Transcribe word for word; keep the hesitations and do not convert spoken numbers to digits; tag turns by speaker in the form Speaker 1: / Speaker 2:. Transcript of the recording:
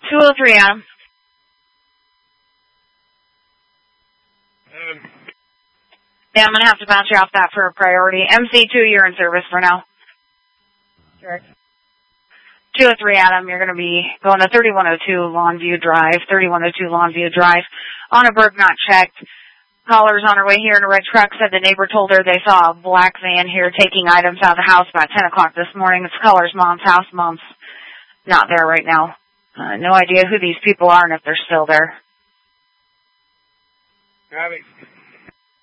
Speaker 1: two oh three, Adam.
Speaker 2: Um,
Speaker 1: Yeah, I'm going to have to bounce you off that for a priority. M C two, you're in service for now.
Speaker 3: Correct.
Speaker 1: two oh three, Adam, you're going to be going to thirty-one oh two Longview Drive, thirty-one oh two Longview Drive. On a Berg not checked. Callers on her way here in a red truck said the neighbor told her they saw a black van here taking items out of the house about ten o'clock this morning. It's caller's mom's house. Mom's not there right now. Uh, no idea who these people are and if they're still there.
Speaker 2: Traffic